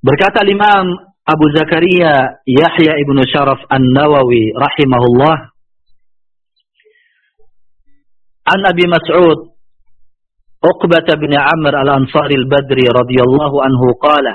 Berkata Imam Abu Zakaria Yahya ibnu Syaraf An-Nawawi rahimahullah, an Abi Mas'ud Uqbah bin Amr al-Ansari al-Badri radhiyallahu anhu qala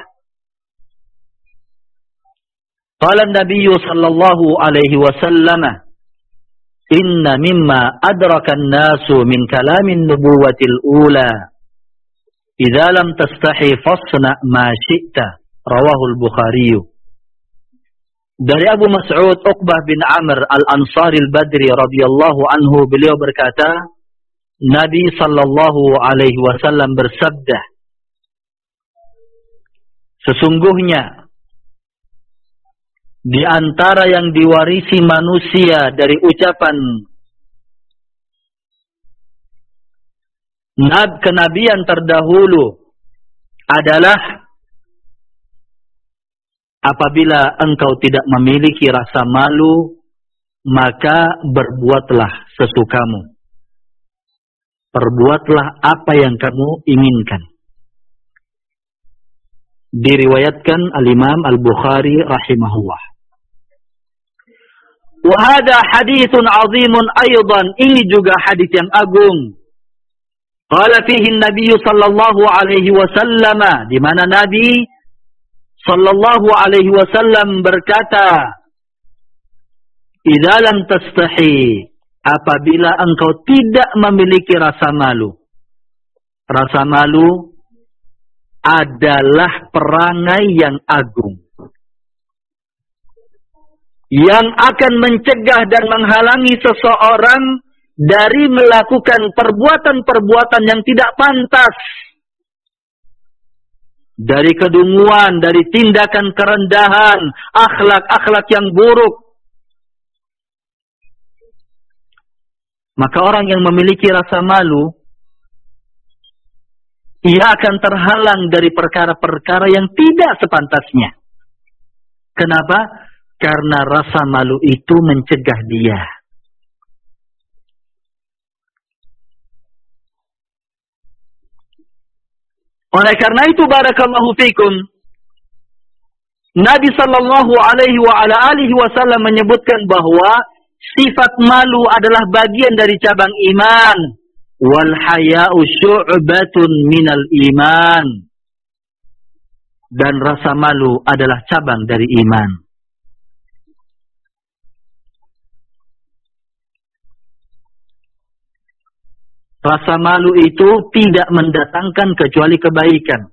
qala an-nabiy sallallahu alaihi wasallam inna mimma adraka an-nasu min kalamin nubuwatil ula idza lam tastahi fasna ma syi'ta rawahul Bukhari. Dari Abu Mas'ud Uqbah bin Amr al-Ansari al-Badri radhiyallahu anhu, beliau berkata, Nabi sallallahu alaihi wasallam bersabda, sesungguhnya di antara yang diwarisi manusia dari ucapan kenabian terdahulu adalah apabila engkau tidak memiliki rasa malu, maka berbuatlah sesukamu. Perbuatlah apa yang kamu inginkan. Diriwayatkan Al-Imam Al-Bukhari rahimahullah. Wa hadha haditsun 'azimun aidan, ini juga hadis yang agung. Qala fihi an-nabiy sallallahu alaihi wasallam, di mana Nabi sallallahu alaihi wasallam berkata, idza lam tastahi, apabila engkau tidak memiliki rasa malu. Rasa malu adalah perangai yang agung, yang akan mencegah dan menghalangi seseorang dari melakukan perbuatan-perbuatan yang tidak pantas, dari kedunguan, dari tindakan kerendahan, akhlak-akhlak yang buruk. Maka orang yang memiliki rasa malu, ia akan terhalang dari perkara-perkara yang tidak sepantasnya. Kenapa? Karena rasa malu itu mencegah dia. Oleh karena itu, barakallahu fikum, Nabi sallallahu alaihi wa ala alihi wasallam menyebutkan bahwa sifat malu adalah bagian dari cabang iman. Wal haya'u syu'batun minal iman. Dan rasa malu adalah cabang dari iman. Rasa malu itu tidak mendatangkan kecuali kebaikan.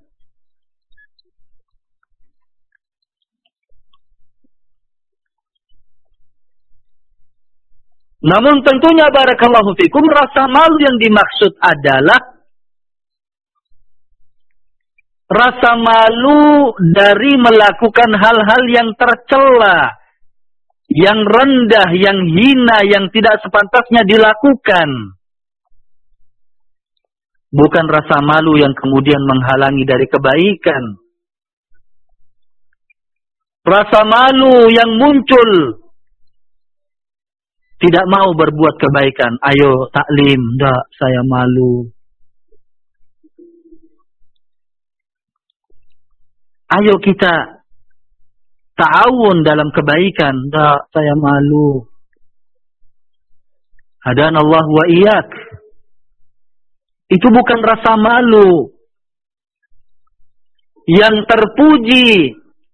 Namun tentunya barakallahu fikum, rasa malu yang dimaksud adalah rasa malu dari melakukan hal-hal yang tercela, yang rendah, yang hina, yang tidak sepantasnya dilakukan. Bukan rasa malu yang kemudian menghalangi dari kebaikan. Rasa malu yang muncul, tidak mau berbuat kebaikan. Ayo taklim, enggak, saya malu. Ayo kita ta'awun dalam kebaikan, enggak, saya malu. Hadanallahu wa iyyak. Itu bukan rasa malu. Yang terpuji,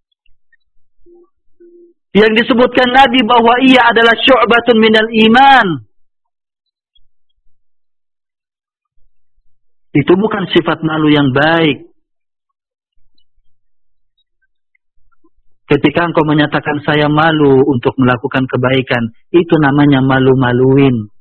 yang disebutkan Nabi bahwa ia adalah syu'batun minal iman, itu bukan sifat malu yang baik. Ketika engkau menyatakan saya malu untuk melakukan kebaikan, itu namanya malu-maluin.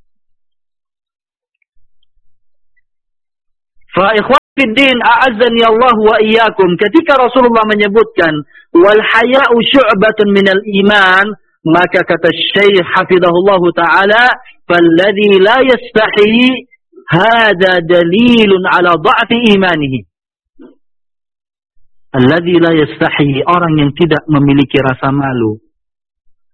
Fa ikhwatiddin a'azzani Allah wa iyyakum, ketika Rasulullah menyebutkan wal haya'u syu'batun minal iman, maka kata Syekh hafizahullah taala, falladzi la yastahi hadza dalilun ala dha'fi imanihi. Alladzi la yastahi, orang yang tidak memiliki rasa malu,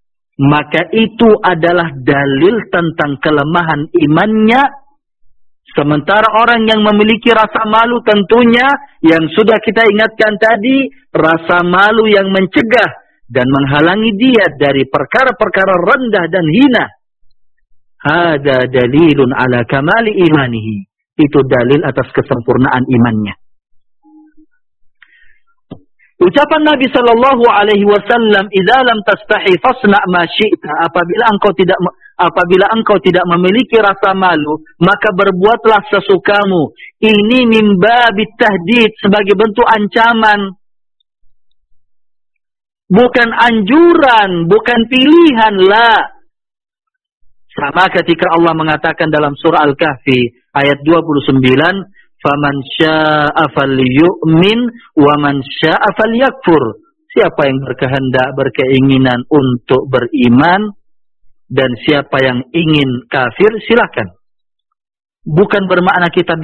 maka itu adalah dalil tentang kelemahan imannya, Sementara orang yang memiliki rasa malu tentunya yang sudah kita ingatkan tadi, rasa malu yang mencegah dan menghalangi dia dari perkara-perkara rendah dan hina. Hada dalilun ala kamali imanihi. Itu dalil atas kesempurnaan imannya. Ucapan Nabi sallallahu alaihi wasallam, "Idza lam tastahi fasna ma syi'ta." Apabila engkau tidak memiliki rasa malu, maka berbuatlah sesukamu. Ini min babit tahdid, sebagai bentuk ancaman. Bukan anjuran, bukan pilihan, la. Sama ketika Allah mengatakan dalam surah Al-Kahfi ayat 29, "Faman syaa'a falyu'min wa man syaa'a falyakfur." Siapa yang berkehendak, berkeinginan untuk beriman dan siapa yang ingin kafir, silakan. Bukan bermakna kita